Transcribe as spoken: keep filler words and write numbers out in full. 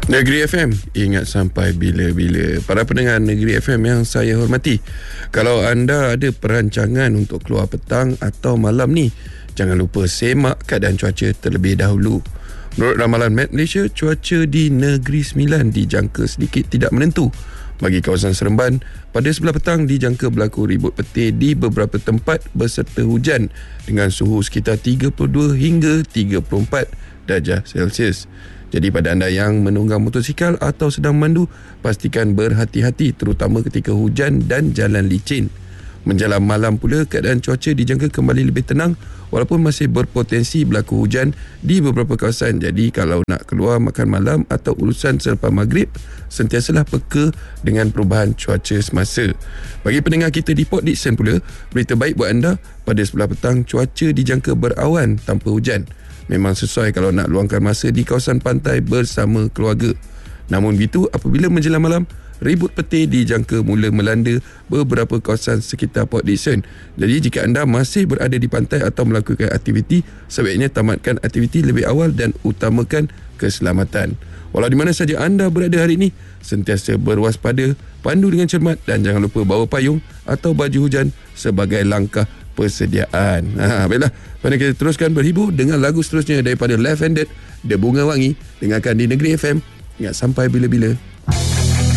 Negeri F M, ingat sampai bila-bila. Para pendengar Negeri F M yang saya hormati, kalau anda ada perancangan untuk keluar petang atau malam ni, jangan lupa semak keadaan cuaca terlebih dahulu. Menurut ramalan Met Malaysia, cuaca di Negeri Sembilan dijangka sedikit tidak menentu. Bagi kawasan Seremban, pada sebelah petang dijangka berlaku ribut petir di beberapa tempat berserta hujan dengan suhu sekitar tiga puluh dua hingga tiga puluh empat darjah Celsius. Jadi pada anda yang menunggang motosikal atau sedang memandu, pastikan berhati-hati terutama ketika hujan dan jalan licin. Menjelang malam pula, keadaan cuaca dijangka kembali lebih tenang walaupun masih berpotensi berlaku hujan di beberapa kawasan. Jadi kalau nak keluar makan malam atau urusan selepas maghrib, sentiasalah peka dengan perubahan cuaca semasa. Bagi pendengar kita di Port Dickson pula, berita baik buat anda, pada sebelah petang cuaca dijangka berawan tanpa hujan. Memang sesuai kalau nak luangkan masa di kawasan pantai bersama keluarga. Namun begitu, apabila menjelang malam, ribut petir dijangka mula melanda beberapa kawasan sekitar Port Dickson. Jadi jika anda masih berada di pantai atau melakukan aktiviti, sebaiknya tamatkan aktiviti lebih awal dan utamakan keselamatan. Walau di mana saja anda berada hari ini, sentiasa berwaspada, pandu dengan cermat dan jangan lupa bawa payung atau baju hujan sebagai langkah persediaan. Ha, baiklah, mari kita teruskan berhibur dengan lagu seterusnya daripada Left Handed, The Bunga Wangi. Dengarkan di Negeri F M. Ingat sampai bila-bila.